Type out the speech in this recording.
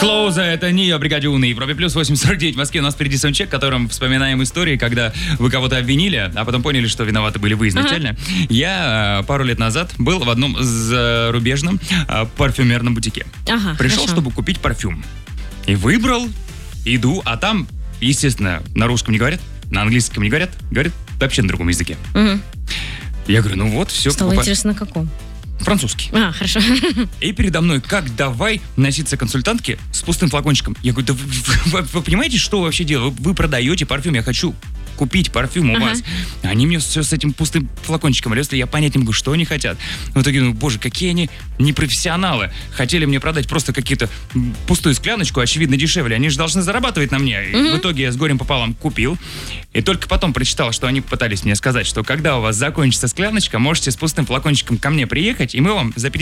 Клоуза, это Нио, Бригаде У на Европе Плюс, 8:49 в Москве. У нас впереди саундчек, в котором вспоминаем истории, когда вы кого-то обвинили, а потом поняли, что виноваты были вы изначально. Я пару лет назад был в одном зарубежном парфюмерном бутике. Пришел, чтобы купить парфюм. И выбрал, иду, а там, естественно, на русском не говорят, на английском не говорят, говорят вообще на другом языке. Я говорю, ну вот, все. Стало интересно, на каком? Французский. Хорошо. И передо мной, как давай носиться консультантке с пустым флакончиком. Я говорю, да вы понимаете, что вы вообще делаете? Вы продаете парфюм, я хочу купить парфюм у вас. Они мне все с этим пустым флакончиком лезли, я понять не могу, что они хотят. В итоге, ну, боже, какие они непрофессионалы. Хотели мне продать просто какие-то пустую скляночку, очевидно, дешевле. Они же должны зарабатывать на мне. И в итоге я с горем пополам купил. И только потом прочитал, что они пытались мне сказать, что когда у вас закончится скляночка, можете с пустым флакончиком ко мне приехать, и мы вам за 50